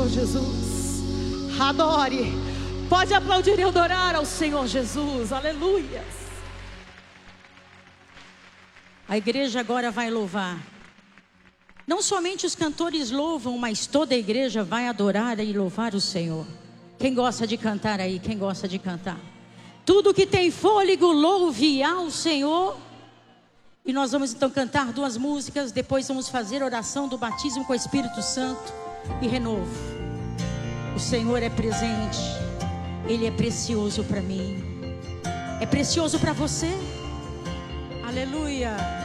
Jesus. Adore. Pode aplaudir e adorar ao Senhor Jesus. Aleluia. A igreja agora vai louvar. Não somente os cantores louvam, mas toda a igreja vai adorar e louvar o Senhor. Quem gosta de cantar aí? Quem gosta de cantar? Tudo que tem fôlego, louve ao Senhor. E nós vamos então cantar 2 músicas. Depois vamos fazer oração do batismo com o Espírito Santo e renovo. O Senhor é presente. Ele é precioso para mim. É precioso para você? Aleluia.